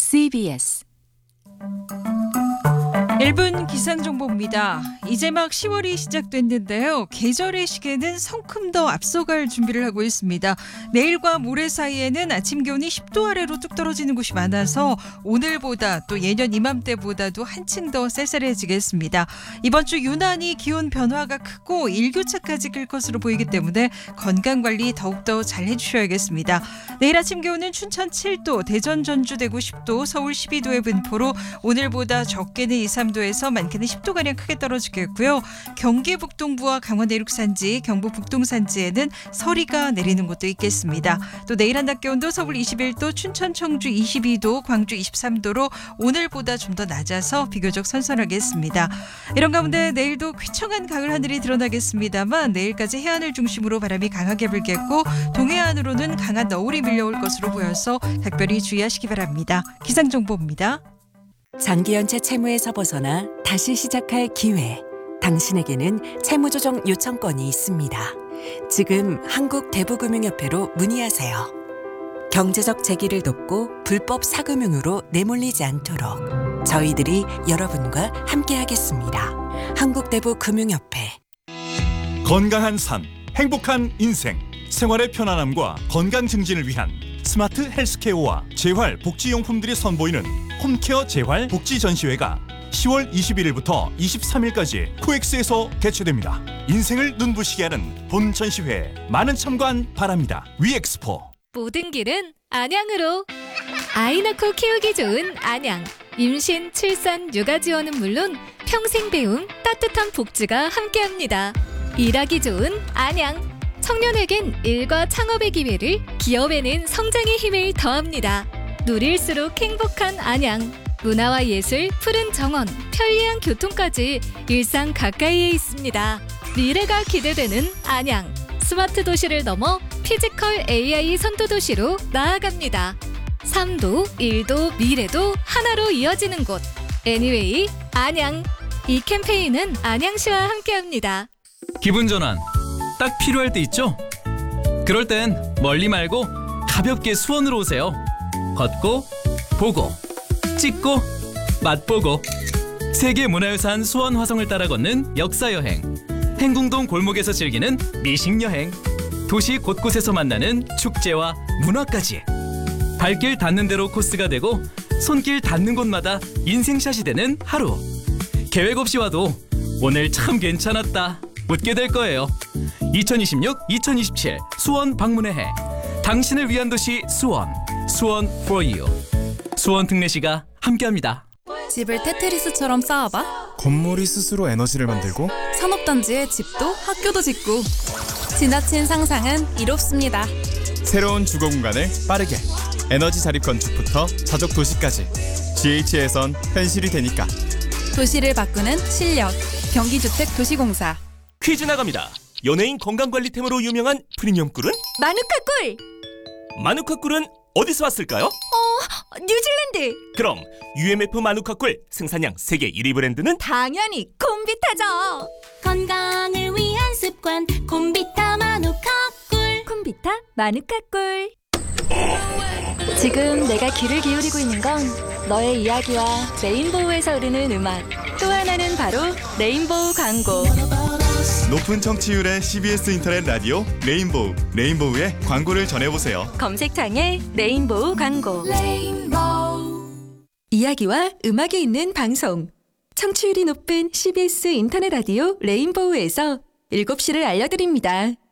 CBS 1분 기상정보입니다. 이제 막 10월이 시작됐는데요. 계절의 시계는 성큼 더 앞서갈 준비를 하고 있습니다. 내일과 모레 사이에는 아침 기온이 10도 아래로 뚝 떨어지는 곳이 많아서 오늘보다 또 예년 이맘때보다도 한층 더 쌀쌀해지겠습니다. 이번 주 유난히 기온 변화가 크고 일교차까지 클 것으로 보이기 때문에 건강관리 더욱더 잘 해주셔야겠습니다. 내일 아침 기온은 춘천 7도, 대전, 전주, 대구 10도, 서울 12도의 분포로 오늘보다 적게는 2, 3도에서 많게는 10도가량 크게 떨어지겠고요. 경기 북동부와 강원 내륙 산지, 경북 북동 산지에는 서리가 내리는 곳도 있겠습니다. 또 내일 한낮 기온도 서울 21도, 춘천, 청주 22도, 광주 23도로 오늘보다 좀 더 낮아서 비교적 선선하겠습니다. 이런 가운데 내일도 쾌청한 가을 하늘이 드러나겠습니다만 내일까지 해안을 중심으로 바람이 강하게 불겠고 동해안으로는 강한 너울이 밀려올 것으로 보여서 각별히 주의하시기 바랍니다. 기상정보입니다. 장기연체 채무에서 벗어나 다시 시작할 기회. 당신에게는 채무조정 요청권이 있습니다. 지금 한국대부금융협회로 문의하세요. 경제적 재기를 돕고 불법 사금융으로 내몰리지 않도록 저희들이 여러분과 함께하겠습니다. 한국대부금융협회. 건강한 삶, 행복한 인생, 생활의 편안함과 건강 증진을 위한 스마트 헬스케어와 재활 복지용품들이 선보이는 홈케어 재활 복지 전시회가 10월 21일부터 23일까지 코엑스에서 개최됩니다. 인생을 눈부시게 하는 본 전시회에 많은 참관 바랍니다. 위엑스포. 모든 길은 안양으로. 아이 낳고 키우기 좋은 안양. 임신, 출산, 육아 지원은 물론 평생 배움, 따뜻한 복지가 함께합니다. 일하기 좋은 안양. 청년에겐 일과 창업의 기회를, 기업에는 성장의 힘을 더합니다. 누릴수록 행복한 안양. 문화와 예술, 푸른 정원, 편리한 교통까지 일상 가까이에 있습니다. 미래가 기대되는 안양. 스마트 도시를 넘어 피지컬 AI 선도 도시로 나아갑니다. 3도, 1도, 미래도 하나로 이어지는 곳. 애니웨이 안양. 이 캠페인은 안양시와 함께합니다. 기분 전환 딱 필요할 때 있죠? 그럴 땐 멀리 말고 가볍게 수원으로 오세요. 걷고, 보고, 찍고, 맛보고. 세계문화유산 수원 화성을 따라 걷는 역사여행. 행궁동 골목에서 즐기는 미식여행. 도시 곳곳에서 만나는 축제와 문화까지. 발길 닿는 대로 코스가 되고 손길 닿는 곳마다 인생샷이 되는 하루. 계획 없이 와도 오늘 참 괜찮았다 웃게 될 거예요. 2026-2027 수원 방문의 해. 당신을 위한 도시 수원. 수원 for you. 수원 특례시가 함께합니다. 집을 테트리스처럼 쌓아봐. 건물이 스스로 에너지를 만들고 산업단지에 집도 학교도 짓고. 지나친 상상은 이롭습니다. 새로운 주거 공간을 빠르게. 에너지 자립 건축부터 자족 도시까지. GH에선 현실이 되니까. 도시를 바꾸는 실력. 경기주택 도시공사. 퀴즈 나갑니다. 연예인 건강관리템으로 유명한 프리미엄 꿀은? 마누카꿀! 마누카 꿀은 어디서 왔을까요? 뉴질랜드! 그럼 UMF 마누카 꿀 생산량 세계 1위 브랜드는? 당연히 콤비타죠. 건강을 위한 습관 콤비타 마누카꿀. 콤비타 마누카꿀. 지금 내가 귀를 기울이고 있는 건 너의 이야기와 레인보우에서 흐르는 음악. 또 하나는 바로 레인보우 광고. 높은 청취율의 CBS 인터넷 라디오 레인보우. 레인보우의 광고를 전해보세요. 검색창에 레인보우 광고. 이야기와 음악이 있는 방송. 청취율이 높은 CBS 인터넷 라디오 레인보우에서 7시를 알려드립니다.